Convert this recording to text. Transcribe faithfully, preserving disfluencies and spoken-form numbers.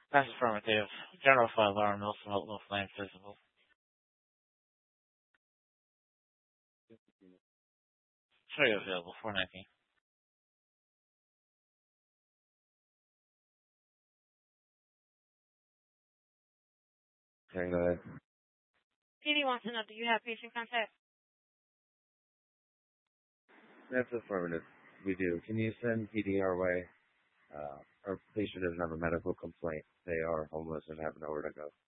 That's affirmative. General fire alarm, no smoke, no flames visible. Three available, four nineteen. Okay, go ahead. P D wants to know, do you have patient contact? That's affirmative. We do. Can you send P D our way? Uh, our patient doesn't have a medical complaint. They are homeless and have nowhere to go.